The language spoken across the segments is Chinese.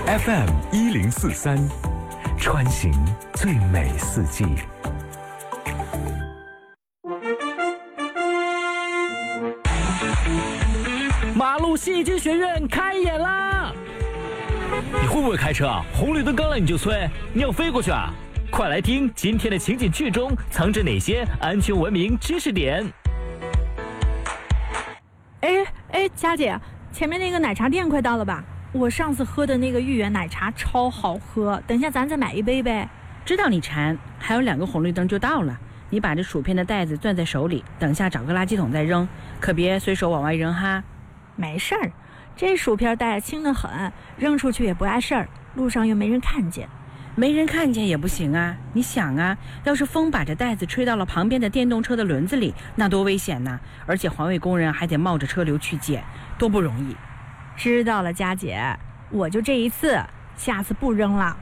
FM1043，穿行最美四季。 马路戏剧学院开演啦！你会不会开车啊？红绿灯刚来你就催，你要飞过去啊？快来听今天的情景剧中藏着哪些安全文明知识点。 佳姐，前面那个奶茶店快到了吧？我上次喝的那个芋圆奶茶超好喝，等一下咱再买一杯呗。 知道你馋，还有2个红绿灯就到了。你把这薯片的袋子攥在手里，等下找个垃圾桶再扔，可别随手往外扔哈。 没事儿，这薯片袋轻得很，扔出去也不碍事儿，路上又没人看见。 没人看见也不行啊！你想啊，要是风把这袋子吹到了旁边的电动车的轮子里，那多危险呐！而且环卫工人还得冒着车流去捡，多不容易。 知道了，佳姐，我就这一次，下次不扔了。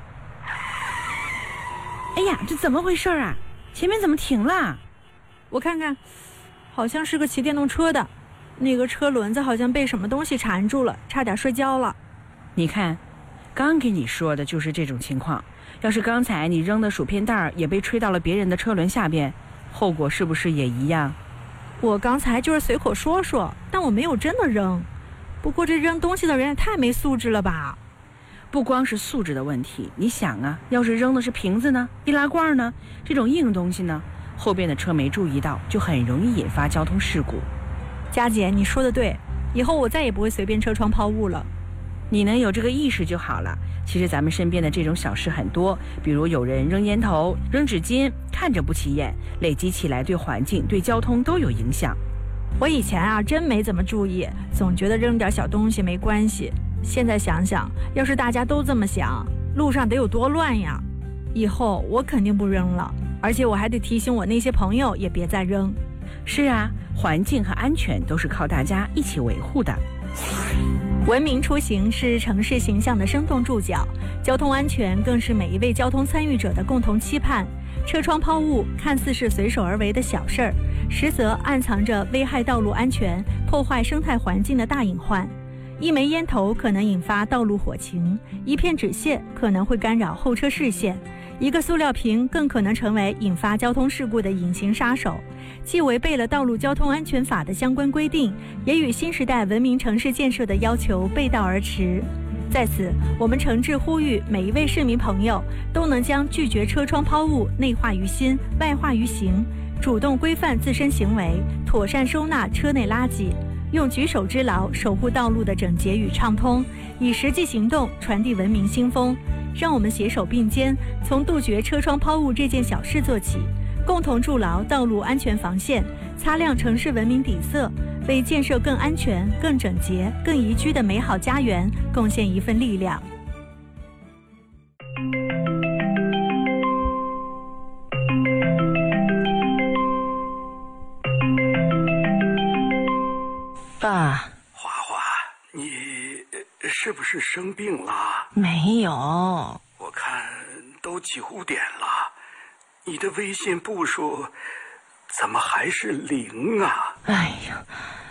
哎呀，这怎么回事啊？前面怎么停了？ 我看看，好像是个骑电动车的，那个车轮子好像被什么东西缠住了，差点摔跤了。 你看，刚给你说的就是这种情况。要是刚才你扔的薯片袋也被吹到了别人的车轮下边，后果是不是也一样？ 我刚才就是随口说说，但我没有真的扔。不过这扔东西的人也太没素质了吧！ 不光是素质的问题，你想啊，要是扔的是瓶子呢，易拉罐呢，这种硬东西呢，后边的车没注意到，就很容易引发交通事故。 佳姐，你说的对，以后我再也不会随便车窗抛物了。 你能有这个意识就好了。其实咱们身边的这种小事很多，比如有人扔烟头、扔纸巾，看着不起眼，累积起来对环境、对交通都有影响。 我以前啊真没怎么注意，总觉得扔点小东西没关系。现在想想，要是大家都这么想，路上得有多乱呀！以后我肯定不扔了，而且我还得提醒我那些朋友也别再扔。 是啊，环境和安全都是靠大家一起维护的。 文明出行是城市形象的生动注脚，交通安全更是每一位交通参与者的共同期盼。车窗抛物看似是随手而为的小事儿，实则暗藏着危害道路安全、破坏生态环境的大隐患。一枚烟头可能引发道路火情，一片纸屑可能会干扰后车视线，一个塑料瓶更可能成为引发交通事故的隐形杀手，既违背了道路交通安全法的相关规定，也与新时代文明城市建设的要求背道而驰。在此，我们诚挚呼吁每一位市民朋友都能将拒绝车窗抛物内化于心、外化于行，主动规范自身行为，妥善收纳车内垃圾，用举手之劳守护道路的整洁与畅通，以实际行动传递文明新风。让我们携手并肩，从杜绝车窗抛物这件小事做起，共同筑牢道路安全防线，擦亮城市文明底色，为建设更安全、更整洁、更宜居的美好家园贡献一份力量。 爸， 华华，你是不是生病了？ 没有。 我看都9点了，你的微信步数怎么还是0啊？ 哎呀，